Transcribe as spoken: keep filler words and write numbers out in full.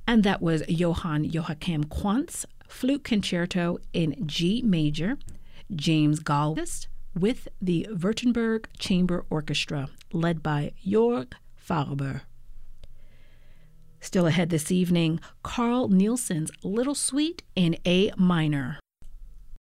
And that was Johann Joachim Quantz Flute Concerto in G major, James Galvest with the Württemberg Chamber Orchestra, led by Jörg Farber. Still ahead this evening, Carl Nielsen's Little Suite in A minor.